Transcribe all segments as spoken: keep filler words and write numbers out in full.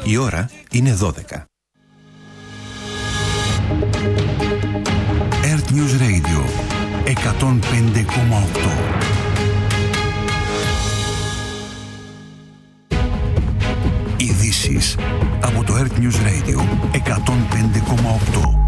Η ώρα είναι δώδεκα. Earth News Radio εκατόν πέντε κόμμα οκτώ. Ειδήσεις από το Earth News Radio εκατόν πέντε κόμμα οκτώ.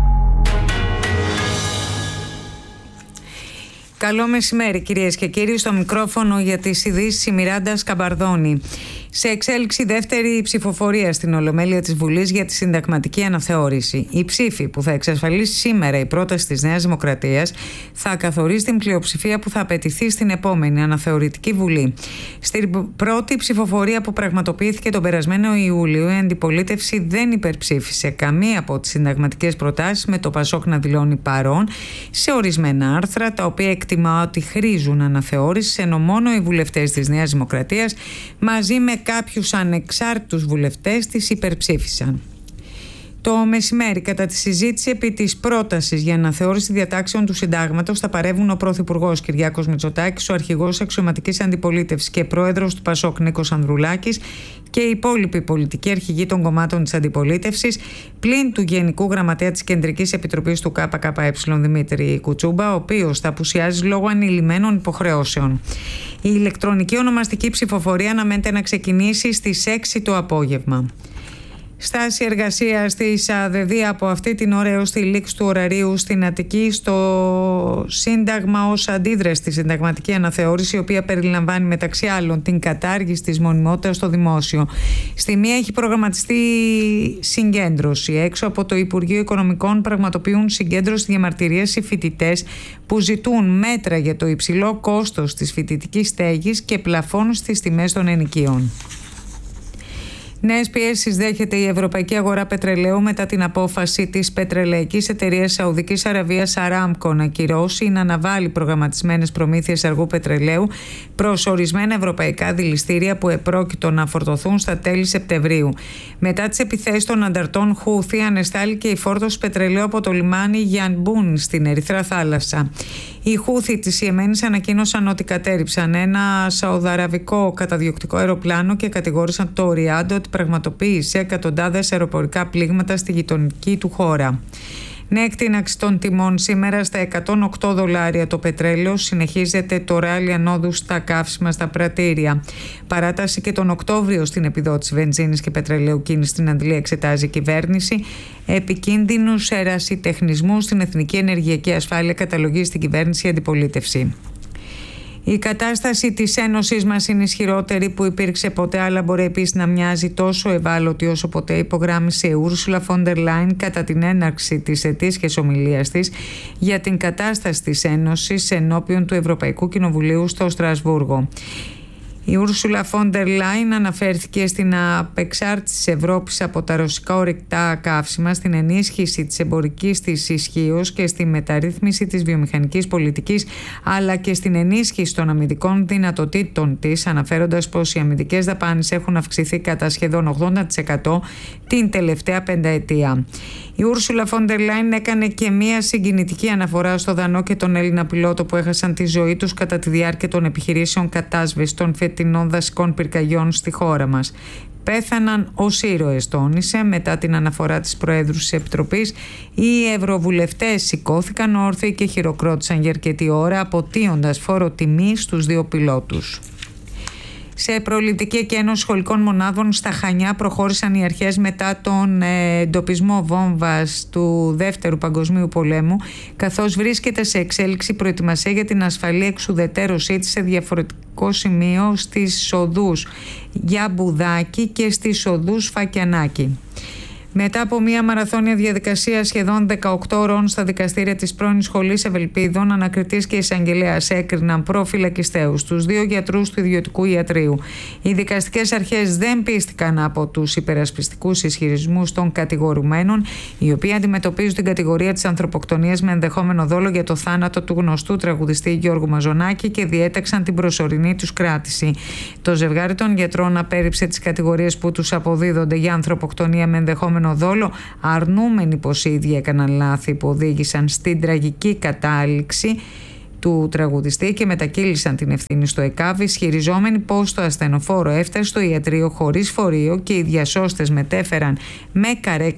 Καλό μεσημέρι κυρίες και κύριοι, στο μικρόφωνο για τις ειδήσεις η Μιράντα Σκαμπαρδόνη. Σε εξέλιξη δεύτερη ψηφοφορία στην Ολομέλεια της Βουλής για τη συνταγματική αναθεώρηση. Η ψήφη που θα εξασφαλίσει σήμερα η πρόταση της Νέας Δημοκρατίας θα καθορίσει την πλειοψηφία που θα απαιτηθεί στην επόμενη αναθεωρητική Βουλή. Στην πρώτη ψηφοφορία που πραγματοποιήθηκε τον περασμένο Ιούλιο, η αντιπολίτευση δεν υπερψήφισε καμία από τις συνταγματικές προτάσεις, με το Πασόκ να δηλώνει παρόν σε ορισμένα άρθρα, τα οποία εκτιμά ότι χρήζουν αναθεώρηση, ενώ μόνο οι βουλευτές της Νέας Δημοκρατίας μαζί με κάποιους ανεξάρτητους βουλευτές τις υπερψήφισαν. Το μεσημέρι, κατά τη συζήτηση επί της πρότασης για αναθεώρηση διατάξεων του Συντάγματος, θα παρεύουν ο Πρωθυπουργός Κυριάκος Μητσοτάκης, ο Αρχηγός Αξιωματικής Αντιπολίτευσης και Πρόεδρος του Πασόκ Νίκος Ανδρουλάκης και οι υπόλοιποι πολιτικοί αρχηγοί των κομμάτων της αντιπολίτευσης, πλην του Γενικού Γραμματέα της Κεντρικής Επιτροπής του ΚΚΕ Δημήτρη Κουτσούμπα, ο οποίος θα απουσιάζει λόγω ανηλυμένων υποχρεώσεων. Η ηλεκτρονική ονομαστική ψηφοφορία αναμένεται να ξεκινήσει στις έξι το απόγευμα. Στάση εργασίας της ΑΔΔ από αυτή την ώρα έως τη λήξη του ωραρίου στην Αττική στο Σύνταγμα ως αντίδραση στη συνταγματική αναθεώρηση, η οποία περιλαμβάνει μεταξύ άλλων την κατάργηση της μονιμότητας στο δημόσιο. Στη μία έχει προγραμματιστεί συγκέντρωση. Έξω από το Υπουργείο Οικονομικών πραγματοποιούν συγκέντρωση διαμαρτυρίες οι φοιτητές που ζητούν μέτρα για το υψηλό κόστος της φοιτητικής στέγης και πλαφών στις τιμές των ενοικίων. Νέες πιέσεις δέχεται η ευρωπαϊκή αγορά πετρελαίου μετά την απόφαση της πετρελαϊκής εταιρείας Σαουδικής Αραβίας Aramco να κυρώσει ή να αναβάλει προγραμματισμένες προμήθειες αργού πετρελαίου προς ορισμένα ευρωπαϊκά δηληστήρια που επρόκειτο να φορτωθούν στα τέλη Σεπτεμβρίου. Μετά τις επιθέσεις των ανταρτών Χούθη, ανεστάληκε η φόρτωση πετρελαίου από το λιμάνι Γιανμπούν στην Ερυθρά Θάλασσα. Οι Χούθη της Ιεμένης ανακοίνωσαν ότι κατέρριψαν ένα σαουδαραβικό καταδιοκτικό αεροπλάνο και κατηγόρησαν το Ριάντ ότι πραγματοποίησε εκατοντάδες αεροπορικά πλήγματα στη γειτονική του χώρα. Νέα εκτείναξη των τιμών σήμερα στα εκατόν οκτώ δολάρια το πετρέλαιο. Συνεχίζεται το ράλι ανόδου στα καύσιμα στα πρατήρια. Παράταση και τον Οκτώβριο στην επιδότηση βενζίνης και πετρελαίου κίνηση στην Αντλία εξετάζει η κυβέρνηση. Επικίνδυνους ερασιτεχνισμούς στην εθνική ενεργειακή ασφάλεια καταλογίζει στην κυβέρνηση η αντιπολίτευση. Η κατάσταση της Ένωσης μας είναι ισχυρότερη που υπήρξε ποτέ, αλλά μπορεί επίσης να μοιάζει τόσο ευάλωτη όσο ποτέ, υπογράμμισε η Ursula von der Leyen κατά την έναρξη της ετήσιας ομιλίας της για την κατάσταση της Ένωσης ενώπιον του Ευρωπαϊκού Κοινοβουλίου στο Στρασβούργο. Η Ursula von der Leyen αναφέρθηκε στην απεξάρτηση της Ευρώπης από τα ρωσικά ορυκτά καύσιμα, στην ενίσχυση της εμπορικής της ισχύως και στη μεταρρύθμιση της βιομηχανικής πολιτικής, αλλά και στην ενίσχυση των αμυντικών δυνατοτήτων της, αναφέροντας πως οι αμυντικές δαπάνες έχουν αυξηθεί κατά σχεδόν ογδόντα τοις εκατό την τελευταία πενταετία. Η Ursula von der Leyen έκανε και μία συγκινητική αναφορά στο Δανό και τον Έλληνα πιλότο που έχασαν τη ζωή τους κατά τη διάρκεια των επιχειρήσεων κατάσβεσης των φετινών δασικών πυρκαγιών στη χώρα μας. Πέθαναν ως ήρωες, τόνισε. Μετά την αναφορά της Προέδρου της Επιτροπής, οι ευρωβουλευτές σηκώθηκαν όρθιοι και χειροκρότησαν για αρκετή ώρα, αποτείοντας φόρο τιμή στους δύο πιλότους. Σε προληπτική εκένωση σχολικών μονάδων στα Χανιά προχώρησαν οι αρχές μετά τον εντοπισμό βόμβας του Δεύτερου Παγκοσμίου Πολέμου, καθώς βρίσκεται σε εξέλιξη προετοιμασία για την ασφαλή εξουδετερώσή της σε διαφορετικό σημείο στις οδούς Γιαμπουδάκη και στις οδούς Φακιανάκη. Μετά από μια μαραθώνια διαδικασία σχεδόν δεκαοκτώ ώρων στα δικαστήρια της πρώην Σχολής Ευελπίδων, ανακριτής και εισαγγελέας έκριναν προφυλακιστέους τους δύο γιατρούς του ιδιωτικού ιατρείου. Οι δικαστικές αρχές δεν πίστηκαν από τους υπερασπιστικούς ισχυρισμούς των κατηγορουμένων, οι οποίοι αντιμετωπίζουν την κατηγορία της ανθρωποκτονίας με ενδεχόμενο δόλο για το θάνατο του γνωστού τραγουδιστή Γιώργου Μαζονάκη και διέταξαν την προσωρινή τους κράτηση. Το ζευγάρι των γιατρών απέρριψε τις κατηγορίες που τους αποδίδονται για ανθρωποκτονία με ενδεχόμενο δόλο, αρνούμενοι πως οι ίδιοι έκαναν λάθη που οδήγησαν στην τραγική κατάληξη του τραγουδιστή και μετακύλησαν την ευθύνη στο ΕΚΑΒ, ισχυριζόμενοι πως το ασθενοφόρο έφτασε στο ιατρείο χωρίς φορείο και οι διασώστες μετέφεραν με καρέκλα